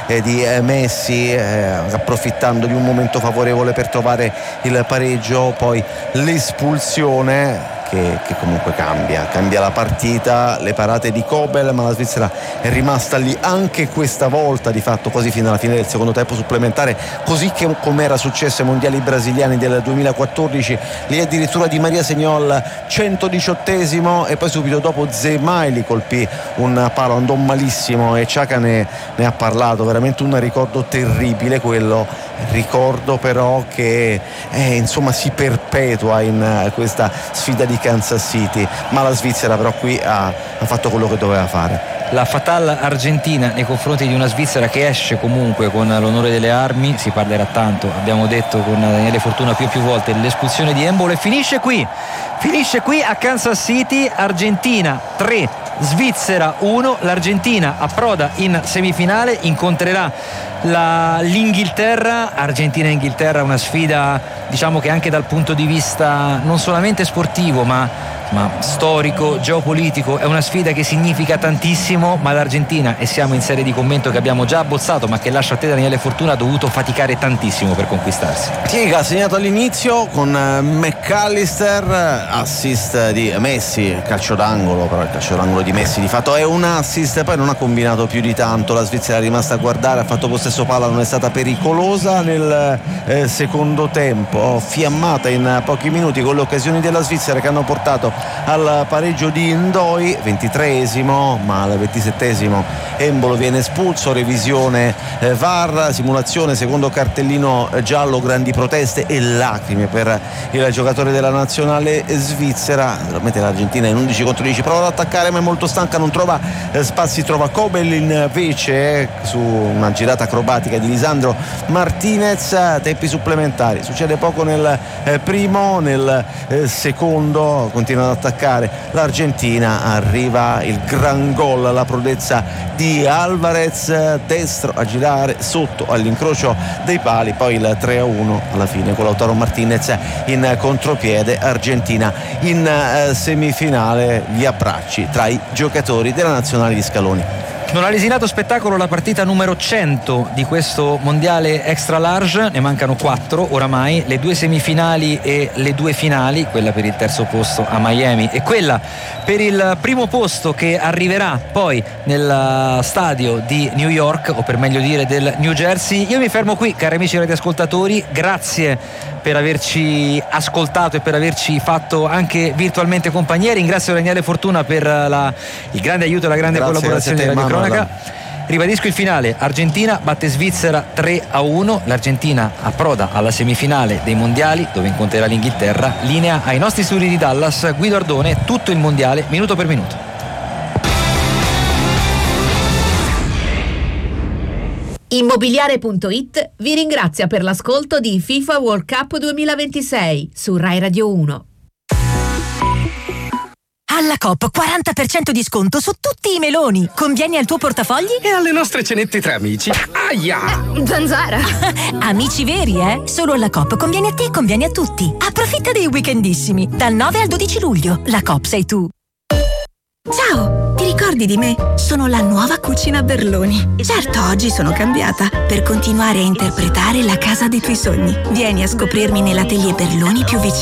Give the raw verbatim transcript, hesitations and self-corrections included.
eh, di eh, Messi, eh, approfittando di un momento favorevole per trovare il pareggio, poi l'espulsione Che, che comunque cambia cambia la partita, le parate di Kobel, ma la Svizzera è rimasta lì anche questa volta di fatto quasi fino alla fine del secondo tempo supplementare, così che come era successo ai mondiali brasiliani del duemilaquattordici. Lì addirittura Di Maria segnò al centodiciottesimo e poi subito dopo Zemaili colpì un palo, andò malissimo e Xhaka ne, ne ha parlato, veramente un ricordo terribile quello, ricordo però che eh, insomma si perpetua in uh, questa sfida di Kansas City, ma la Svizzera però qui ha, ha fatto quello che doveva fare. La fatale Argentina nei confronti di una Svizzera che esce comunque con l'onore delle armi. Si parlerà tanto, abbiamo detto con Daniele Fortuna più e più volte, l'espulsione di Embolo, e finisce qui finisce qui a Kansas City. Argentina tre, Svizzera uno. L'Argentina approda in semifinale, incontrerà la, l'Inghilterra. Argentina e Inghilterra, una sfida diciamo che anche dal punto di vista non solamente sportivo ma ma storico, geopolitico, è una sfida che significa tantissimo, ma l'Argentina, e siamo in serie di commento che abbiamo già abbozzato ma che lascio a te Daniele Fortuna, ha dovuto faticare tantissimo per conquistarsi. Sì, ha segnato all'inizio con McAllister, assist di Messi, calcio d'angolo, però il calcio d'angolo di Messi di fatto è un assist, poi non ha combinato più di tanto, la Svizzera è rimasta a guardare, ha fatto possesso palla, non è stata pericolosa nel eh, secondo tempo, fiammata in pochi minuti con le occasioni della Svizzera che hanno portato al pareggio di Ndoi, ventitreesimo, ma al ventisettesimo Embolo viene espulso, revisione eh, V A R, simulazione, secondo cartellino giallo, grandi proteste e lacrime per il giocatore della nazionale svizzera. Naturalmente l'Argentina in undici contro dieci prova ad attaccare ma è molto stanca, non trova eh, spazi, trova Kobel invece eh, su una girata acrobatica di Lisandro Martinez, tempi supplementari, succede poco nel eh, primo, nel eh, secondo continua ad attaccare l'Argentina, arriva il gran gol, la prodezza di Alvarez, destro a girare sotto all'incrocio dei pali, poi il tre a uno alla fine con Lautaro Martinez in contropiede. Argentina in eh, semifinale, gli abbracci tra i giocatori della nazionale di Scaloni. Non ha lesinato spettacolo la partita numero cento di questo mondiale extra large, ne mancano quattro oramai, le due semifinali e le due finali, quella per il terzo posto a Miami e quella per il primo posto che arriverà poi nel stadio di New York, o per meglio dire del New Jersey. Io mi fermo qui, cari amici radioascoltatori, grazie per averci ascoltato e per averci fatto anche virtualmente compagnia. Ringrazio Daniele Fortuna per la, il grande aiuto e la grande grazie, collaborazione di Radio Cronaca. Ribadisco il finale: Argentina batte Svizzera tre a uno, l'Argentina approda alla semifinale dei mondiali dove incontrerà l'Inghilterra. Linea ai nostri studi di Dallas, Guido Ardone, tutto il mondiale minuto per minuto. Immobiliare punto it vi ringrazia per l'ascolto di FIFA World Cup duemilaventisei su Rai Radio uno. Alla Coop quaranta per cento di sconto su tutti i meloni. Conviene al tuo portafogli? E alle nostre cenette tra amici. Aia! Zanzara! Amici veri, eh? Solo alla Coop conviene a te e conviene a tutti. Approfitta dei weekendissimi. Dal nove al dodici luglio. La Coop sei tu. Ciao, ti ricordi di me? Sono la nuova Cucina Berloni. Certo, oggi sono cambiata per continuare a interpretare la casa dei tuoi sogni. Vieni a scoprirmi nell'atelier Berloni più vicino.